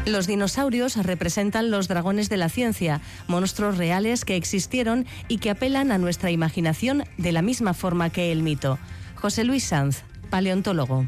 Los dinosaurios representan los dragones de la ciencia, monstruos reales que existieron y que apelan a nuestra imaginación de la misma forma que el mito. José Luis Sanz, paleontólogo.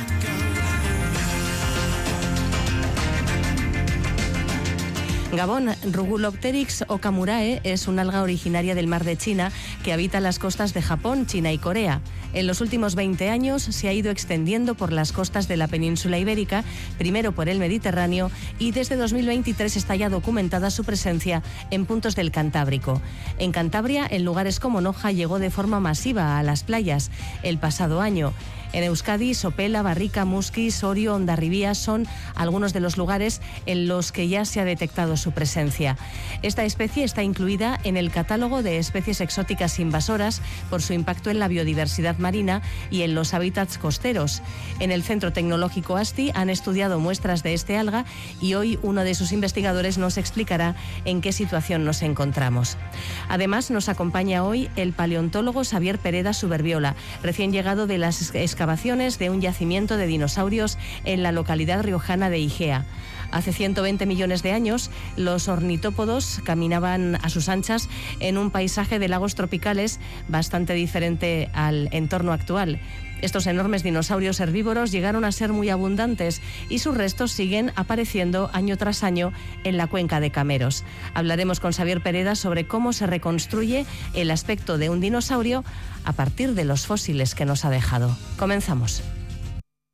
Gabón, Rugulopteryx okamurae es un alga originaria del mar de China que habita las costas de Japón, China y Corea. En los últimos 20 años se ha ido extendiendo por las costas de la península ibérica, primero por el Mediterráneo, y desde 2023 está ya documentada su presencia en puntos del Cantábrico. En Cantabria, en lugares como Noja, llegó de forma masiva a las playas el pasado año. En Euskadi, Sopela, Barrica, Muskiz, Orio, Hondarribía son algunos de los lugares en los que ya se ha detectado su presencia. Esta especie está incluida en el catálogo de especies exóticas invasoras por su impacto en la biodiversidad marina y en los hábitats costeros. En el Centro Tecnológico ASTI han estudiado muestras de este alga y hoy uno de sus investigadores nos explicará en qué situación nos encontramos. Además, nos acompaña hoy el paleontólogo Xavier Pereda Suberbiola, recién llegado de las excavaciones de un yacimiento de dinosaurios en la localidad riojana de Igea. Hace 120 millones de años, los ornitópodos caminaban a sus anchas en un paisaje de lagos tropicales bastante diferente al entorno actual. Estos enormes dinosaurios herbívoros llegaron a ser muy abundantes y sus restos siguen apareciendo año tras año en la cuenca de Cameros. Hablaremos con Xavier Pereda sobre cómo se reconstruye el aspecto de un dinosaurio a partir de los fósiles que nos ha dejado. Comenzamos.